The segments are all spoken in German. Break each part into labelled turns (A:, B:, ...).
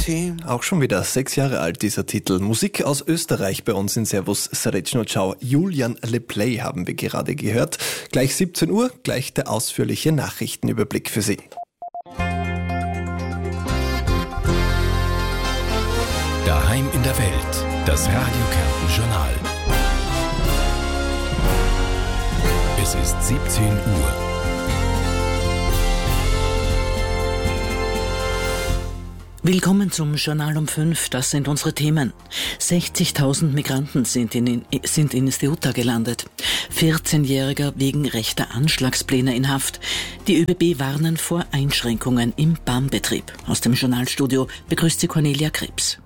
A: City. Auch schon wieder 6 Jahre alt, dieser Titel. Musik aus Österreich bei uns in Servus Srečno Ciao. Julian LePlay haben wir gerade gehört. Gleich 17 Uhr, gleich der ausführliche Nachrichtenüberblick für Sie.
B: Daheim in der Welt, das Radio Kärnten Journal. Es ist 17 Uhr.
C: Willkommen zum Journal um 5, das sind unsere Themen. 60.000 Migranten sind in Ceuta gelandet. 14-Jähriger wegen rechter Anschlagspläne in Haft. Die ÖBB warnen vor Einschränkungen im Bahnbetrieb. Aus dem Journalstudio begrüßt sie Cornelia Krebs.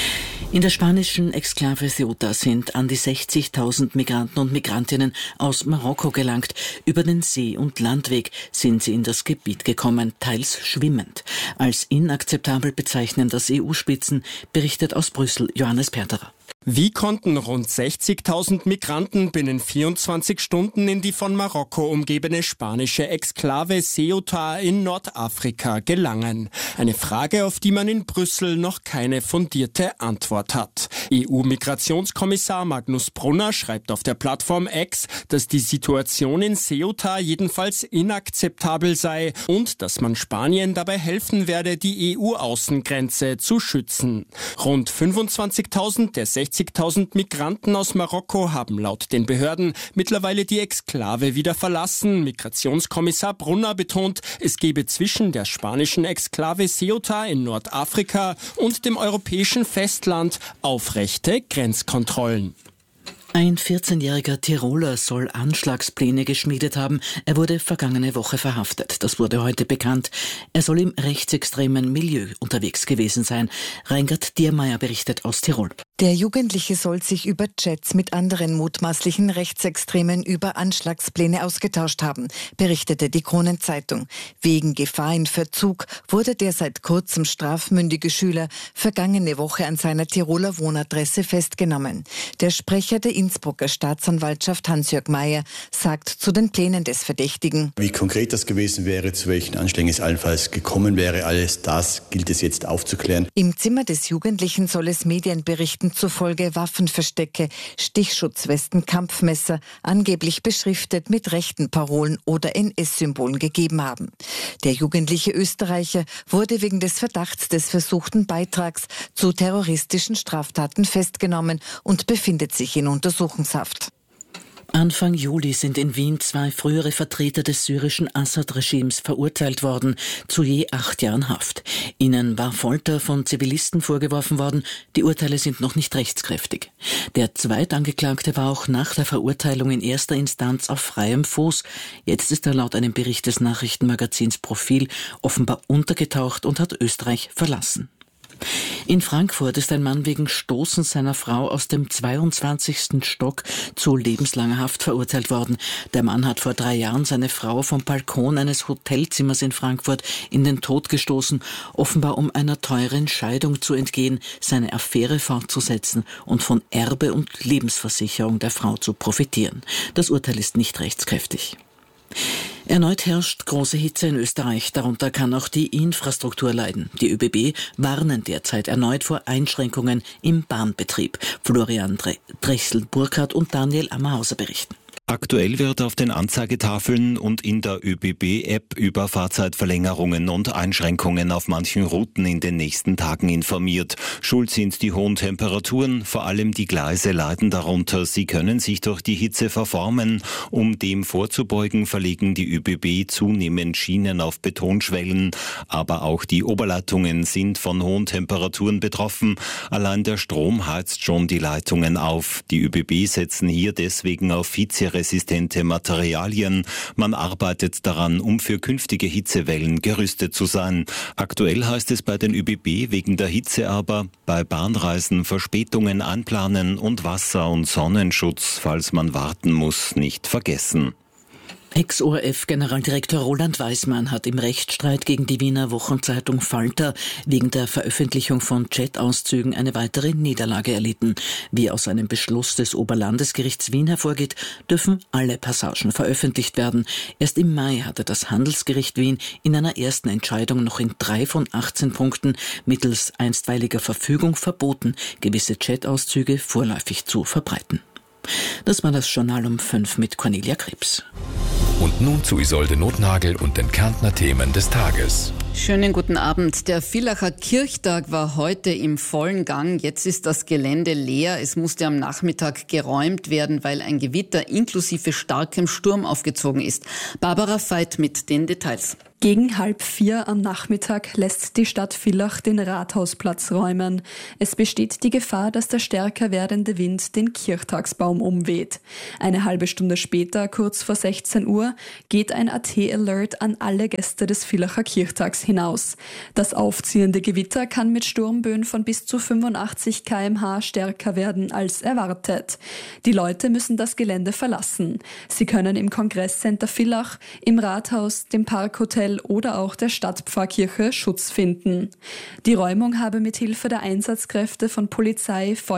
C: In der spanischen Exklave Ceuta sind an die 60.000 Migranten und Migrantinnen aus Marokko gelangt. Über den See- und Landweg sind sie in das Gebiet gekommen, teils schwimmend. Als inakzeptabel bezeichnen das EU-Spitzen, berichtet aus Brüssel Johannes Perterer.
D: Wie konnten rund 60.000 Migranten binnen 24 Stunden in die von Marokko umgebene spanische Exklave Ceuta in Nordafrika gelangen? Eine Frage, auf die man in Brüssel noch keine fundierte Antwort hat. EU-Migrationskommissar Magnus Brunner schreibt auf der Plattform X, dass die Situation in Ceuta jedenfalls inakzeptabel sei und dass man Spanien dabei helfen werde, die EU-Außengrenze zu schützen. Rund 25.000 der 60.000 Migranten aus Marokko haben laut den Behörden mittlerweile die Exklave wieder verlassen. Migrationskommissar Brunner betont, es gebe zwischen der spanischen Exklave Ceuta in Nordafrika und dem europäischen Festland aufrechte Grenzkontrollen.
C: Ein 14-jähriger Tiroler soll Anschlagspläne geschmiedet haben. Er wurde vergangene Woche verhaftet. Das wurde heute bekannt. Er soll im rechtsextremen Milieu unterwegs gewesen sein. Reingard Diermeier berichtet aus Tirol.
E: Der Jugendliche soll sich über Chats mit anderen mutmaßlichen Rechtsextremen über Anschlagspläne ausgetauscht haben, berichtete die Kronenzeitung. Wegen Gefahr in Verzug wurde der seit kurzem strafmündige Schüler vergangene Woche an seiner Tiroler Wohnadresse festgenommen. Der Sprecher der Innsbrucker Staatsanwaltschaft Hans-Jörg Mayer sagt zu den Plänen des Verdächtigen:
F: Wie konkret das gewesen wäre, zu welchen Anschlägen es allenfalls gekommen wäre, alles das gilt es jetzt aufzuklären.
E: Im Zimmer des Jugendlichen soll es Medienberichten zufolge Waffenverstecke, Stichschutzwesten, Kampfmesser, angeblich beschriftet mit rechten Parolen oder NS-Symbolen gegeben haben. Der jugendliche Österreicher wurde wegen des Verdachts des versuchten Beitrags zu terroristischen Straftaten festgenommen und befindet sich in Untersuchungshaft.
C: Anfang Juli sind in Wien 2 frühere Vertreter des syrischen Assad-Regimes verurteilt worden, zu je 8 Jahren Haft. Ihnen war Folter von Zivilisten vorgeworfen worden. Die Urteile sind noch nicht rechtskräftig. Der Zweitangeklagte war auch nach der Verurteilung in erster Instanz auf freiem Fuß. Jetzt ist er laut einem Bericht des Nachrichtenmagazins Profil offenbar untergetaucht und hat Österreich verlassen. In Frankfurt ist ein Mann wegen Stoßens seiner Frau aus dem 22. Stock zu lebenslanger Haft verurteilt worden. Der Mann hat vor 3 Jahren seine Frau vom Balkon eines Hotelzimmers in Frankfurt in den Tod gestoßen, offenbar um einer teuren Scheidung zu entgehen, seine Affäre fortzusetzen und von Erbe und Lebensversicherung der Frau zu profitieren. Das Urteil ist nicht rechtskräftig. Erneut herrscht große Hitze in Österreich, darunter kann auch die Infrastruktur leiden. Die ÖBB warnen derzeit erneut vor Einschränkungen im Bahnbetrieb. Florian Drechsel-Burkhardt und Daniel Ammerhauser berichten.
G: Aktuell wird auf den Anzeigetafeln und in der ÖBB-App über Fahrzeitverlängerungen und Einschränkungen auf manchen Routen in den nächsten Tagen informiert. Schuld sind die hohen Temperaturen, vor allem die Gleise leiden darunter. Sie können sich durch die Hitze verformen. Um dem vorzubeugen, verlegen die ÖBB zunehmend Schienen auf Betonschwellen. Aber auch die Oberleitungen sind von hohen Temperaturen betroffen. Allein der Strom heizt schon die Leitungen auf. Die ÖBB setzen hier deswegen auf hitzeresistente Materialien. Man arbeitet daran, um für künftige Hitzewellen gerüstet zu sein. Aktuell heißt es bei den ÖBB wegen der Hitze aber, bei Bahnreisen Verspätungen einplanen und Wasser- und Sonnenschutz, falls man warten muss, nicht vergessen.
C: Ex-ORF-Generaldirektor Roland Weismann hat im Rechtsstreit gegen die Wiener Wochenzeitung Falter wegen der Veröffentlichung von Chatauszügen eine weitere Niederlage erlitten. Wie aus einem Beschluss des Oberlandesgerichts Wien hervorgeht, dürfen alle Passagen veröffentlicht werden. Erst im Mai hatte das Handelsgericht Wien in einer ersten Entscheidung noch in 3 von 18 Punkten mittels einstweiliger Verfügung verboten, gewisse Chatauszüge vorläufig zu verbreiten. Das war das Journal um 5 mit Cornelia Krebs.
B: Und nun zu Isolde Nothnagel und den Kärntner Themen des Tages.
H: Schönen guten Abend. Der Villacher Kirchtag war heute im vollen Gang. Jetzt ist das Gelände leer. Es musste am Nachmittag geräumt werden, weil ein Gewitter inklusive starkem Sturm aufgezogen ist. Barbara Veit mit den Details.
I: Gegen 3:30 am Nachmittag lässt die Stadt Villach den Rathausplatz räumen. Es besteht die Gefahr, dass der stärker werdende Wind den Kirchtagsbaum umweht. Eine halbe Stunde später, kurz vor 16 Uhr, geht ein AT-Alert an alle Gäste des Villacher Kirchtags hinaus. Das aufziehende Gewitter kann mit Sturmböen von bis zu 85 km/h stärker werden als erwartet. Die Leute müssen das Gelände verlassen. Sie können im Kongresscenter Villach, im Rathaus, dem Parkhotel oder auch der Stadtpfarrkirche Schutz finden. Die Räumung habe mit Hilfe der Einsatzkräfte von Polizei,